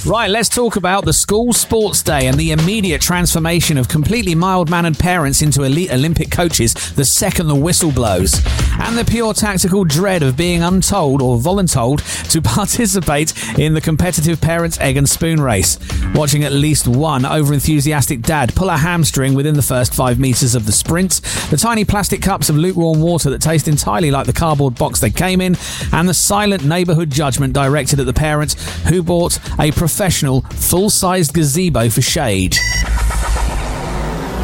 Right, let's talk about the school sports day and the immediate transformation of completely mild-mannered parents into elite Olympic coaches the second the whistle blows. And the pure tactical dread of being untold or voluntold to participate in the competitive parents' egg and spoon race. Watching at least one over-enthusiastic dad pull a hamstring within the first 5 metres of the sprint, the tiny plastic cups of lukewarm water that taste entirely like the cardboard box they came in, and the silent neighbourhood judgment directed at the parents who bought a professional, full-sized gazebo for shade.